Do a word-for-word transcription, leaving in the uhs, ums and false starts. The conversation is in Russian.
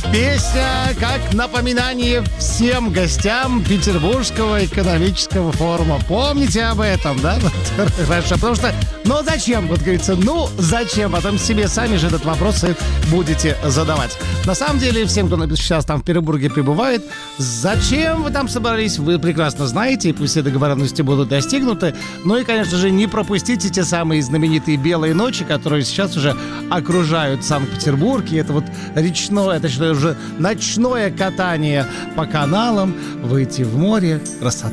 Песня как напоминание всем гостям Петербургского экономического форума. Помните об этом, да? Хорошо, потому что, ну зачем, вот говорится, ну зачем? Потом себе сами же этот вопрос и будете задавать. На самом деле, всем, кто сейчас там в Петербурге пребывает, зачем вы там собрались, вы прекрасно знаете, и пусть все договоренности будут достигнуты. Ну и, конечно же, не пропустите те самые знаменитые белые ночи, которые сейчас уже окружают Санкт-Петербург. И это вот речное, точнее, уже ночное катание по каналам, выйти в море, красота.